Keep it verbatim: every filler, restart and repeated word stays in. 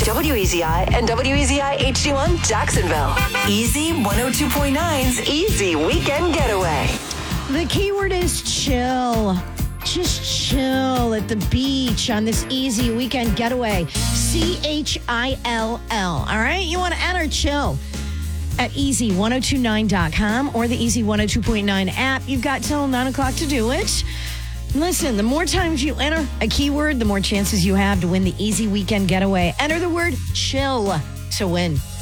W E Z I and W E Z I H D one Jacksonville. Easy one oh two point nine's Easy Weekend Getaway. The keyword is chill. Just chill at the beach on this easy weekend getaway. C H I L L. All right? You want to enter chill at easy ten twenty-nine dot com or the Easy one oh two point nine app. You've got till nine o'clock to do it. Listen, the more times you enter a keyword, the more chances you have to win the easy weekend getaway. Enter the word chill to win.